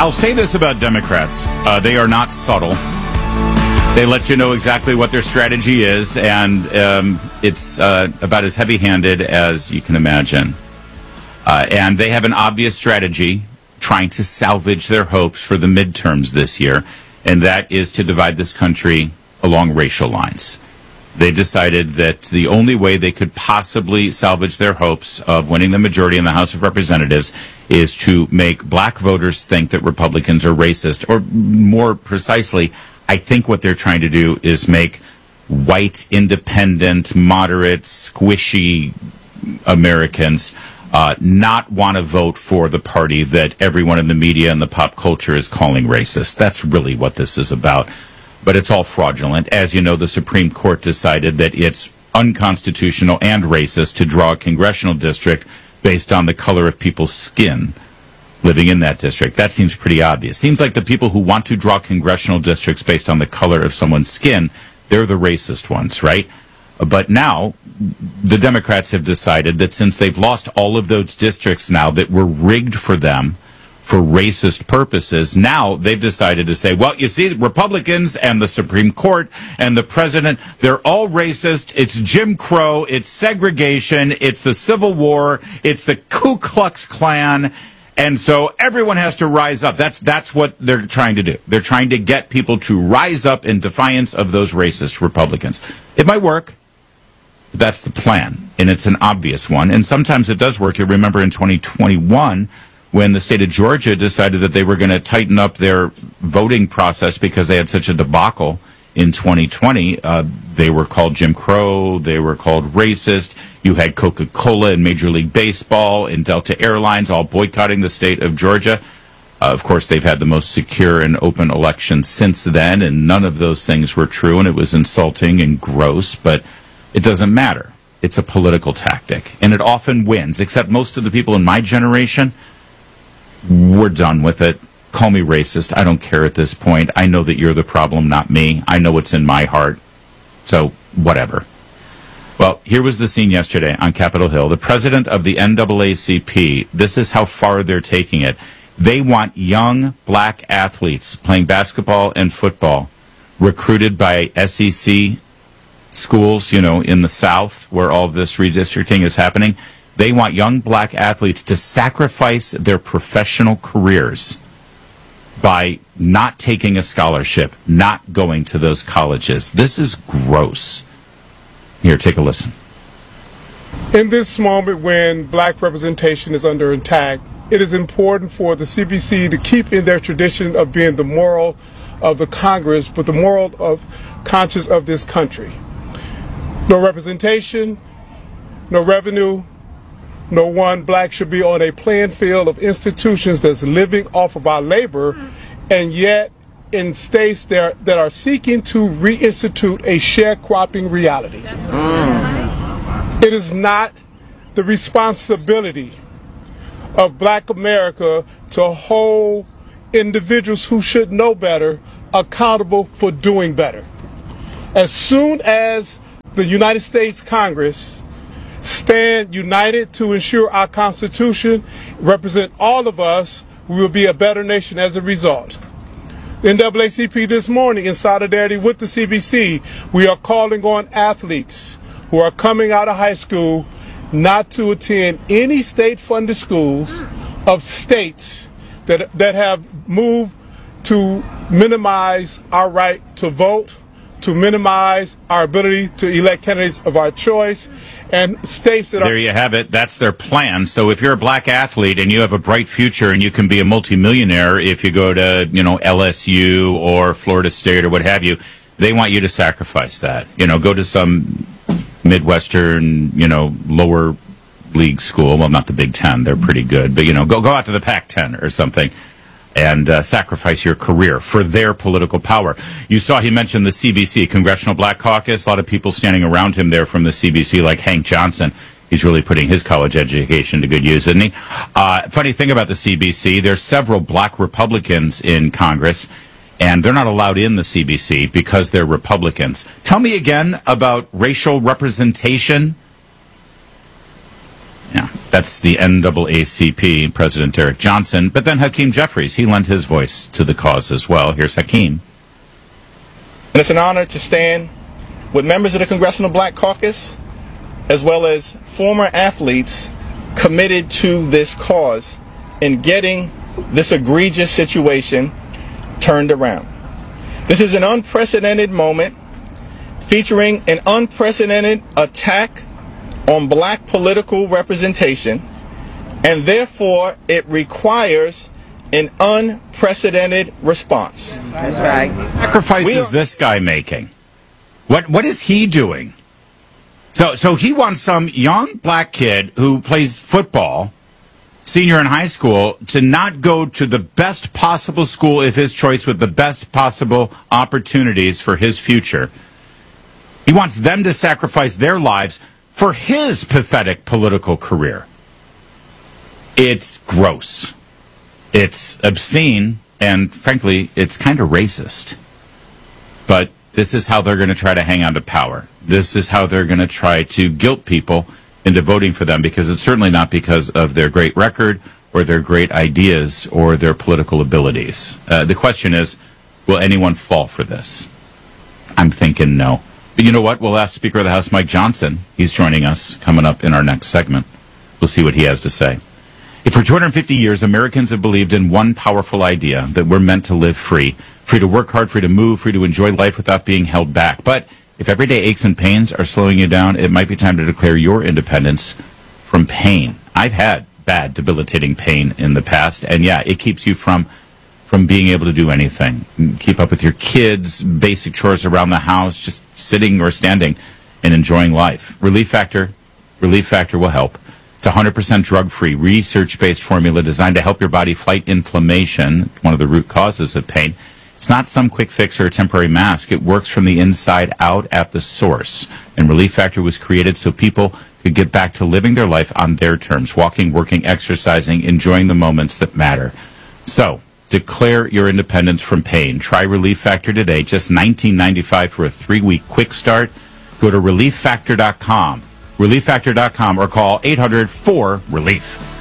I'll say this about Democrats. They are not subtle. They let you know exactly what their strategy is, and it's about as heavy-handed as you can imagine. And they have an obvious strategy trying to salvage their hopes for the midterms this year, and that is to divide this country along racial lines. They decided that the only way they could possibly salvage their hopes of winning the majority in the House of Representatives is to make black voters think that Republicans are racist. Or more precisely, I think what they're trying to do is make white, independent, moderate, squishy Americans not want to vote for the party that everyone in the media and the pop culture is calling racist. That's really what this is about. But it's all fraudulent. As you know, the Supreme Court decided that it's unconstitutional and racist to draw a congressional district based on the color of people's skin living in that district. That seems pretty obvious. Seems like the people who want to draw congressional districts based on the color of someone's skin, they're the racist ones, right? But now, the Democrats have decided that since they've lost all of those districts now that were rigged for them, for racist purposes, now they've decided to say, well, you see, Republicans and the Supreme Court and the president, they're all racist. It's Jim Crow. It's segregation. It's the Civil War. It's the Ku Klux Klan. And so everyone has to rise up. That's what they're trying to do. They're trying to get people to rise up in defiance of those racist Republicans. It might work. That's the plan. And it's an obvious one. And sometimes it does work. You remember in 2021, when the state of Georgia decided that they were going to tighten up their voting process because they had such a debacle in 2020. They were called Jim Crow. They were called racist. You had Coca-Cola and Major League Baseball and Delta Airlines all boycotting the state of Georgia. Of course, they've had the most secure and open election since then, and none of those things were true, and it was insulting and gross, but it doesn't matter. It's a political tactic, and it often wins, except most of the people in my generation, we're done with it. Call me racist. I don't care at this point. I know that you're the problem, not me. I know what's in my heart. So, whatever. Well, here was the scene yesterday on Capitol Hill. The president of the NAACP, this is how far they're taking it. They want young black athletes playing basketball and football recruited by SEC schools, you know, in the South where all this redistricting is happening. They want young black athletes to sacrifice their professional careers by not taking a scholarship, not going to those colleges. This is gross. Here, take a listen. In this moment when black representation is under attack, it is important for the CBC to keep in their tradition of being the moral of the Congress, but the moral of conscience of this country. No representation, no revenue. No one black should be on a playing field of institutions that's living off of our labor, and yet in states that are seeking to reinstitute a sharecropping reality. It is not the responsibility of black America to hold individuals who should know better accountable for doing better. As soon as the United States Congress stand united to ensure our Constitution represent all of us, we will be a better nation as a result. The NAACP this morning, in solidarity with the CBC, we are calling on athletes who are coming out of high school not to attend any state-funded schools of states that have moved to minimize our right to vote, to minimize our ability to elect candidates of our choice, and states that There you have it. That's their plan. So if you're a black athlete and you have a bright future and you can be a multimillionaire if you go to, you know, LSU or Florida State or what have you, they want you to sacrifice that. You know, go to some Midwestern, you know, lower league school. Well, not the Big Ten. They're pretty good. But, you know, go out to the Pac-10 or something and sacrifice your career for their political power. You saw he mentioned the CBC, Congressional Black Caucus. A lot of people standing around him there from the CBC, like Hank Johnson. He's really putting his college education to good use, isn't he? Funny thing about the CBC, there's several black Republicans in Congress, and they're not allowed in the CBC because they're Republicans. Tell me again about racial representation. Yeah, that's the NAACP, President Derek Johnson. But then Hakeem Jeffries, he lent his voice to the cause as well. Here's Hakeem. And it's an honor to stand with members of the Congressional Black Caucus, as well as former athletes committed to this cause in getting this egregious situation turned around. This is an unprecedented moment featuring an unprecedented attack on black political representation, and therefore it requires an unprecedented response. That's right. Sacrifice is this guy making? What is he doing? So he wants some young black kid who plays football, senior in high school, to not go to the best possible school of his choice with the best possible opportunities for his future. He wants them to sacrifice their lives for his pathetic political career. It's gross. It's obscene, and frankly, it's kind of racist. But this is how they're going to try to hang on to power. This is how they're going to try to guilt people into voting for them, because it's certainly not because of their great record or their great ideas or their political abilities. The question is, will anyone fall for this? I'm thinking no. But you know what? We'll ask Speaker of the House Mike Johnson. He's joining us coming up in our next segment. We'll see what he has to say. If for 250 years Americans have believed in one powerful idea, that we're meant to live free to work hard, free to move, free to enjoy life without being held back. But if everyday aches and pains are slowing you down, it might be time to declare your independence from pain. I've had bad, debilitating pain in the past, and yeah, it keeps you from being able to do anything. Keep up with your kids, basic chores around the house, just sitting or standing and enjoying life. Relief Factor will help. It's 100% drug-free, research-based formula designed to help your body fight inflammation, one of the root causes of pain. It's not some quick fix or a temporary mask. It works from the inside out at the source. And Relief Factor was created so people could get back to living their life on their terms, walking, working, exercising, enjoying the moments that matter. So, declare your independence from pain. Try Relief Factor today, just $19.95 for a 3-week quick start. Go to ReliefFactor.com, ReliefFactor.com, or call 800-4-RELIEF.